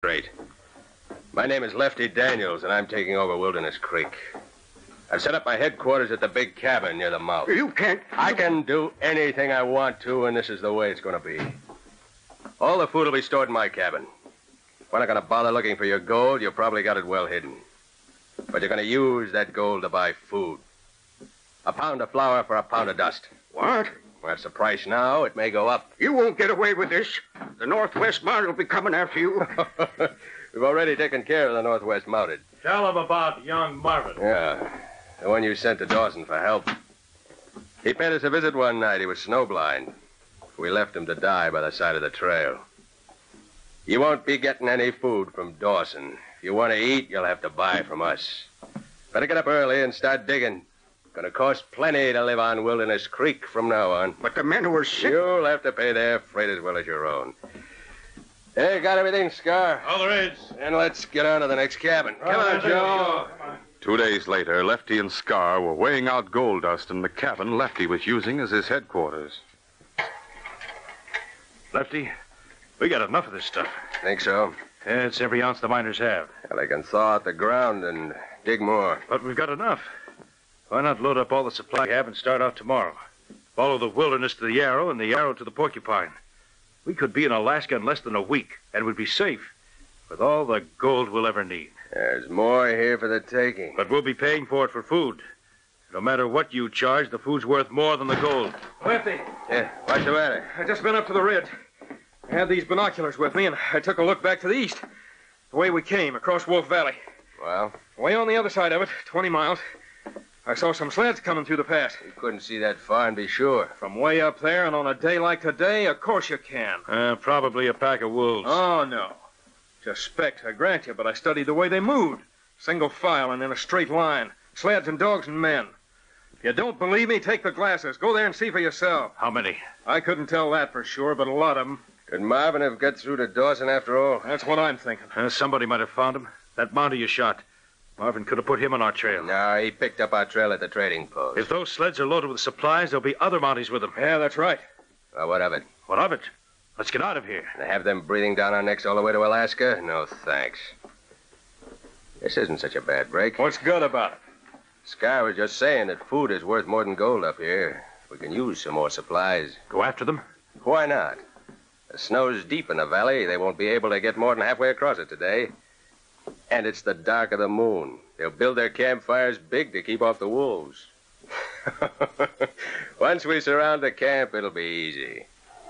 Great. My name is Lefty Daniels, and I'm taking over Wilderness Creek. I've set up my headquarters at the big cabin near the mouth. You can't... I can do anything I want to, and this is the way it's going to be. All the food will be stored in my cabin. We're not going to bother looking for your gold. You probably got it well hidden. But you're going to use that gold to buy food. A pound of flour for a pound of dust. What? Well, that's the price now. It may go up. You won't get away with this. The Northwest Mounted will be coming after you. We've already taken care of the Northwest Mounted. Tell them about young Marvin. Yeah, the one you sent to Dawson for help. He paid us a visit one night. He was snowblind. We left him to die by the side of the trail. You won't be getting any food from Dawson. If you want to eat, you'll have to buy from us. Better get up early and start digging. Gonna cost plenty to live on Wilderness Creek from now on. But the men who were sick... You'll have to pay their freight as well as your own. Hey, got everything, Scar? All there is. And let's get on to the next cabin. Come on, Joe. 2 days later, Lefty and Scar were weighing out gold dust in the cabin Lefty was using as his headquarters. Lefty, we got enough of this stuff. Think so? Yeah, it's every ounce the miners have. Well, they can thaw out the ground and dig more. But we've got enough. Why not load up all the supply we have and start out tomorrow? Follow the Wilderness to the Yarrow and the Yarrow to the Porcupine. We could be in Alaska in less than a week, and we'd be safe with all the gold we'll ever need. There's more here for the taking. But we'll be paying for it for food. No matter what you charge, the food's worth more than the gold. Lefty, Yeah, what's the matter? I just been up to the ridge. I had these binoculars with me, and I took a look back to the east. The way we came, across Wolf Valley. Well, Way on the other side of it, 20 miles, I saw some sleds coming through the pass. you couldn't see that far and be sure. From way up there, and on a day like today, of course you can. Probably a pack of wolves. Oh, no. Just specked, I grant you, but I studied the way they moved. Single file and in a straight line. Sleds and dogs and men. If you don't believe me, take the glasses. Go there and see for yourself. How many? I couldn't tell that for sure, but a lot of them. Could Marvin have got through to Dawson after all? That's what I'm thinking. Somebody might have found him. That Mountie you shot. Marvin could have put him on our trail. No, he picked up our trail at the trading post. If those sleds are loaded with supplies, there'll be other Mounties with them. Yeah, that's right. Well, what of it? What of it? Let's get out of here. To have them breathing down our necks all the way to Alaska? No, thanks. This isn't such a bad break. What's good about it? Scar was just saying that food is worth more than gold up here. We can use some more supplies. Go after them? Why not? The snow's deep in the valley. They won't be able to get more than halfway across it today. And it's the dark of the moon. They'll build their campfires big to keep off the wolves. Once we surround the camp, it'll be easy.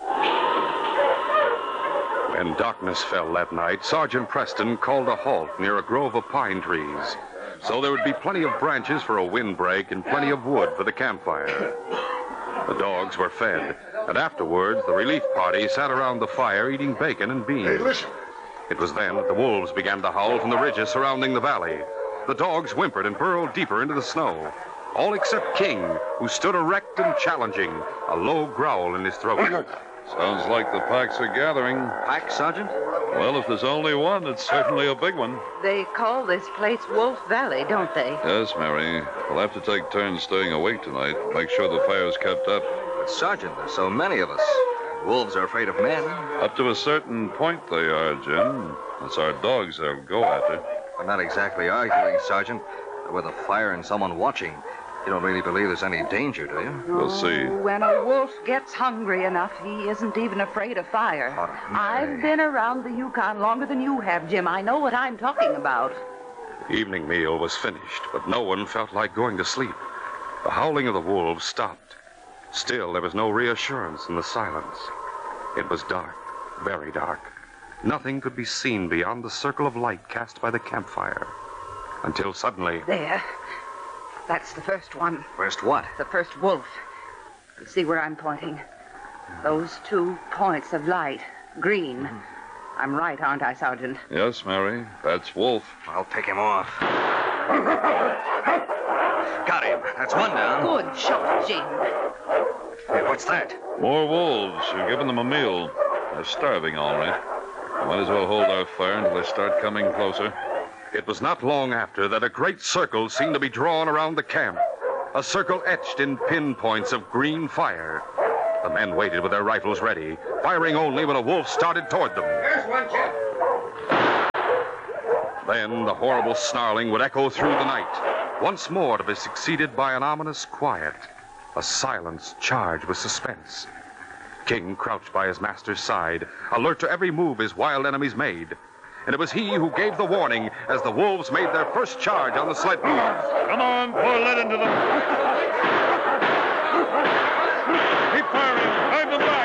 When darkness fell that night, Sergeant Preston called a halt near a grove of pine trees. So there would be plenty of branches for a windbreak and plenty of wood for the campfire. The dogs were fed, and afterwards the relief party sat around the fire eating bacon and beans. Hey, listen. It was then that the wolves began to howl from the ridges surrounding the valley. The dogs whimpered and burrowed deeper into the snow. All except King, who stood erect and challenging, a low growl in his throat. Sounds like the packs are gathering. Pack, Sergeant? Well, if there's only one, it's certainly a big one. They call this place Wolf Valley, don't they? Yes, Mary. We'll have to take turns staying awake tonight. Make sure the fire's kept up. But, Sergeant, there's so many of us. Wolves are afraid of men. Up to a certain point they are, Jim. It's our dogs they'll go after. I'm not exactly arguing, Sergeant. With a fire and someone watching, you don't really believe there's any danger, do you? We'll see. When a wolf gets hungry enough, he isn't even afraid of fire. Oh, I've been around the Yukon longer than you have, Jim. I know what I'm talking about. The evening meal was finished, but no one felt like going to sleep. The howling of the wolves stopped. Still, there was no reassurance in the silence. It was dark, very dark. Nothing could be seen beyond the circle of light cast by the campfire. Until suddenly... There. That's the first one. First what? The first wolf. You see where I'm pointing? Those 2 points of light. Green. I'm right, aren't I, Sergeant? Yes, Mary. That's Wolf. I'll take him off. Got him. That's one down. Good shot, Jim. Hey, what's that? More wolves. You're giving them a meal. They're starving, all right. Might as well hold our fire until they start coming closer. It was not long after that a great circle seemed to be drawn around the camp. A circle etched in pinpoints of green fire. The men waited with their rifles ready, firing only when a wolf started toward them. There's one, Jim. Then the horrible snarling would echo through the night, once more to be succeeded by an ominous quiet, a silence charged with suspense. King crouched by his master's side, alert to every move his wild enemies made. And it was he who gave the warning as the wolves made their first charge on the sled dogs. Come on, pour lead into them. Keep firing. Drive them back.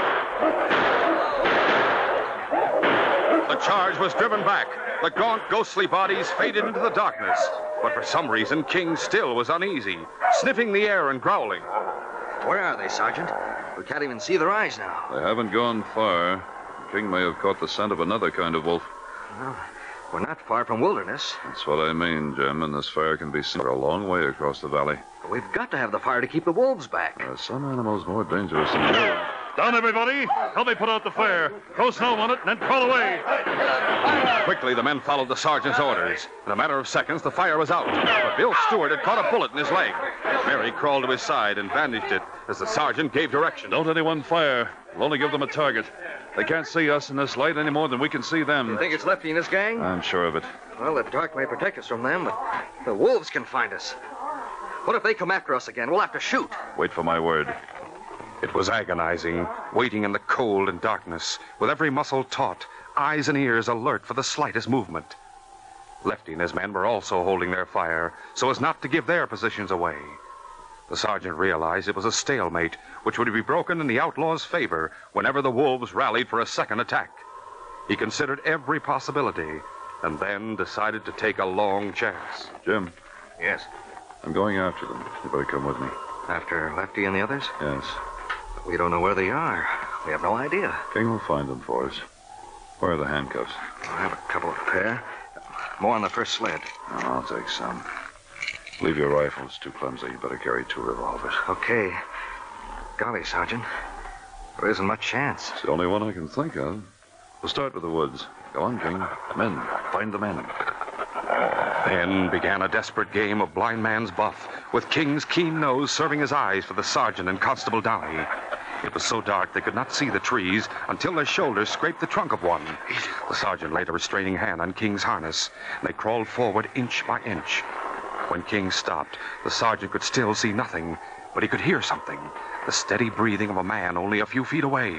The charge was driven back. The gaunt, ghostly bodies faded into the darkness. But for some reason, King still was uneasy, sniffing the air and growling. Where are they, Sergeant? We can't even see their eyes now. They haven't gone far. King may have caught the scent of another kind of wolf. Well, we're not far from wilderness. That's what I mean, Jim, and this fire can be seen for a long way across the valley. But we've got to have the fire to keep the wolves back. There are some animals more dangerous than wolves. Down, everybody. Help me put out the fire. Throw snow on it and then crawl away. Quickly, the men followed the sergeant's orders. In a matter of seconds, the fire was out. But Bill Stewart had caught a bullet in his leg. Mary crawled to his side and bandaged it as the sergeant gave direction. Don't anyone fire. We'll only give them a target. They can't see us in this light any more than we can see them. You think it's Lefty and his gang? I'm sure of it. Well, the dark may protect us from them, but the wolves can find us. What if they come after us again? We'll have to shoot. Wait for my word. It was agonizing, waiting in the cold and darkness, with every muscle taut, eyes and ears alert for the slightest movement. Lefty and his men were also holding their fire, so as not to give their positions away. The sergeant realized it was a stalemate, which would be broken in the outlaws' favor whenever the wolves rallied for a second attack. He considered every possibility, and then decided to take a long chance. Jim, Yes. I'm going after them. You better come with me. After Lefty and the others? Yes. We don't know where they are. We have no idea. King will find them for us. Where are the handcuffs? I have a couple of pair. More on the first sled. Oh, I'll take some. Leave your rifle. It's too clumsy. You better carry 2 revolvers. Okay. Golly, Sergeant. There isn't much chance. It's the only one I can think of. We'll start with the woods. Go on, King. Men. Find the men. Then began a desperate game of blind man's buff, with King's keen nose serving as eyes for the sergeant and Constable Downey. It was so dark they could not see the trees until their shoulders scraped the trunk of one. The sergeant laid a restraining hand on King's harness, and they crawled forward inch by inch. When King stopped, the sergeant could still see nothing, but he could hear something, the steady breathing of a man only a few feet away.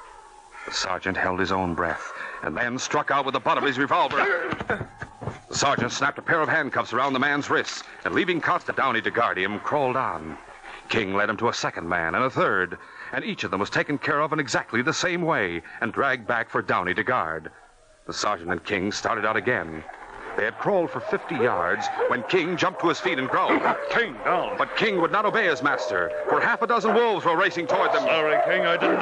The sergeant held his own breath, and then struck out with the butt of his revolver. The sergeant snapped a pair of handcuffs around the man's wrists, and leaving Constable Downey to guard him, crawled on. King led him to a second man and a third, and each of them was taken care of in exactly the same way and dragged back for Downey to guard. The sergeant and King started out again. They had crawled for 50 yards when King jumped to his feet and growled. King, down. But King would not obey his master, for half a dozen wolves were racing toward them. Sorry, King, I didn't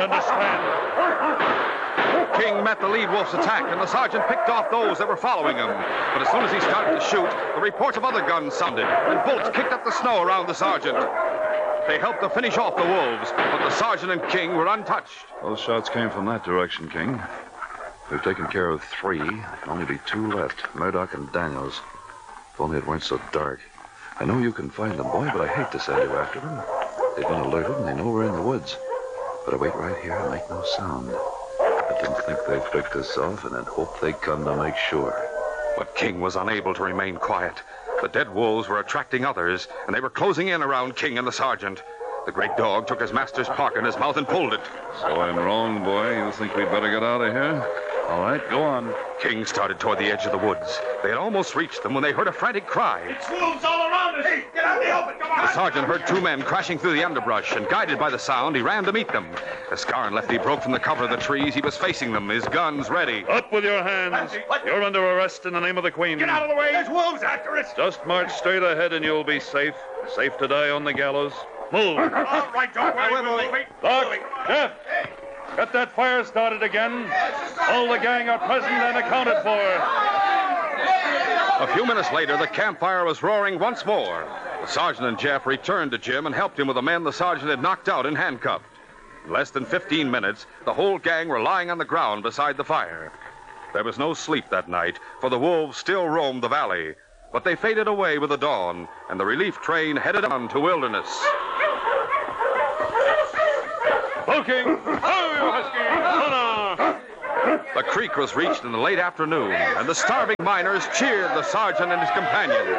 understand. King met the lead wolf's attack, and the sergeant picked off those that were following him. But as soon as he started to shoot, the reports of other guns sounded, and bullets kicked up the snow around the sergeant. They helped to finish off the wolves, but the sergeant and King were untouched. Those shots came from that direction, King. We've taken care of 3. There can only be 2 left, Murdoch and Daniels. If only it weren't so dark. I know you can find them, boy, but I hate to send you after them. They've been alerted, and they know we're in the woods. Better wait right here and make no sound. I didn't think they'd picked us off, and I'd hope they'd come to make sure. But King was unable to remain quiet. The dead wolves were attracting others, and they were closing in around King and the sergeant. The great dog took his master's parka in his mouth and pulled it. So I'm wrong, boy. You think we'd better get out of here? All right, go on. King started toward the edge of the woods. They had almost reached them when they heard a frantic cry. It's wolves all around us! Hey, get out in the open, come on! The sergeant heard 2 men crashing through the underbrush, and guided by the sound, he ran to meet them. As Scar and Lefty broke from the cover of the trees, he was facing them, his guns ready. Up with your hands. You're under arrest in the name of the Queen. Get out of the way! There's wolves after us! Just march straight ahead and you'll be safe. Safe to die on the gallows. Move. All right, don't worry, we'll wait. Doc, Jeff, get that fire started again. All the gang are present and accounted for. A few minutes later, the campfire was roaring once more. The sergeant and Jeff returned to Jim and helped him with the men the sergeant had knocked out and handcuffed. In less than 15 minutes, the whole gang were lying on the ground beside the fire. There was no sleep that night, for the wolves still roamed the valley. But they faded away with the dawn, and the relief train headed on to Wilderness. King. Oh, you husky. The creek was reached in the late afternoon, and the starving miners cheered the sergeant and his companions.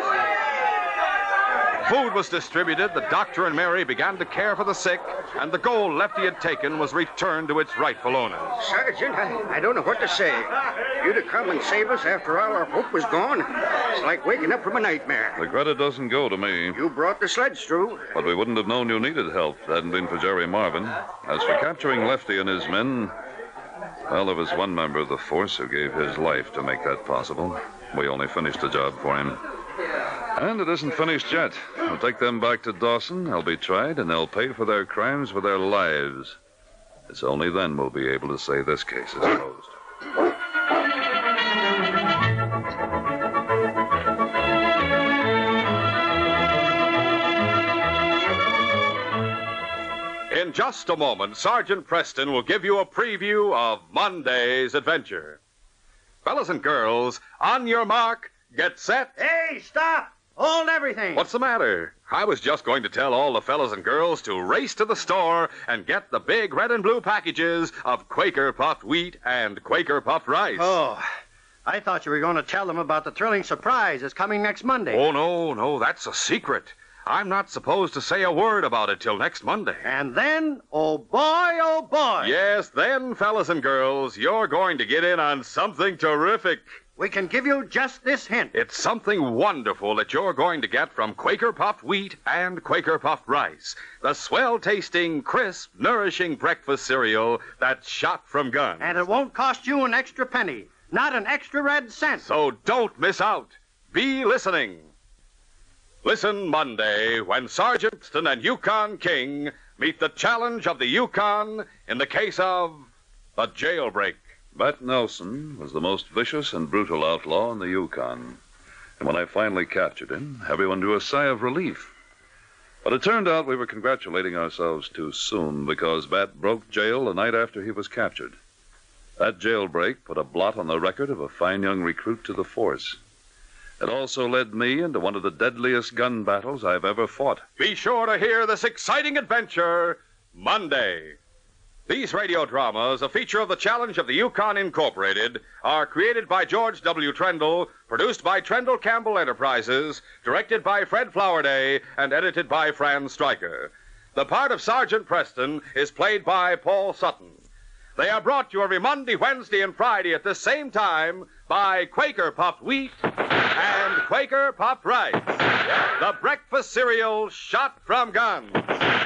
Food was distributed, the doctor and Mary began to care for the sick, and the gold Lefty had taken was returned to its rightful owners. Sergeant, I don't know what to say. You to come and save us after all our hope was gone. It's like waking up from a nightmare. The credit doesn't go to me. You brought the sledge through. But we wouldn't have known you needed help if it hadn't been for Jerry Marvin. As for capturing Lefty and his men, well, there was one member of the force who gave his life to make that possible. We only finished the job for him. And it isn't finished yet. We'll take them back to Dawson. They'll be tried, and they'll pay for their crimes with their lives. It's only then we'll be able to say this case is closed. In just a moment, Sergeant Preston will give you a preview of Monday's adventure. Fellas and girls, on your mark, get set. Hey, stop! Hold everything. What's the matter? I was just going to tell all the fellas and girls to race to the store and get the big red and blue packages of Quaker puffed wheat and Quaker puffed rice. Oh, I thought you were going to tell them about the thrilling surprise that's coming next Monday. Oh, no, that's a secret. I'm not supposed to say a word about it till next Monday. And then, oh boy. Yes, then, fellas and girls, you're going to get in on something terrific. We can give you just this hint. It's something wonderful that you're going to get from Quaker puffed wheat and Quaker puffed rice. The swell-tasting, crisp, nourishing breakfast cereal that's shot from guns. And it won't cost you an extra penny. Not an extra red cent. So don't miss out. Be listening. Listen Monday when Sergeant Preston and Yukon King meet the challenge of the Yukon in the case of the jailbreak. Bat Nelson was the most vicious and brutal outlaw in the Yukon. And when I finally captured him, everyone drew a sigh of relief. But it turned out we were congratulating ourselves too soon because Bat broke jail the night after he was captured. That jailbreak put a blot on the record of a fine young recruit to the force. It also led me into one of the deadliest gun battles I've ever fought. Be sure to hear this exciting adventure Monday. These radio dramas, a feature of the Challenge of the Yukon Incorporated, are created by George W. Trendle, produced by Trendle Campbell Enterprises, directed by Fred Flowerday, and edited by Fran Stryker. The part of Sergeant Preston is played by Paul Sutton. They are brought to you every Monday, Wednesday, and Friday at the same time by Quaker Puffed Wheat and Quaker Puffed Rice, the breakfast cereal shot from guns.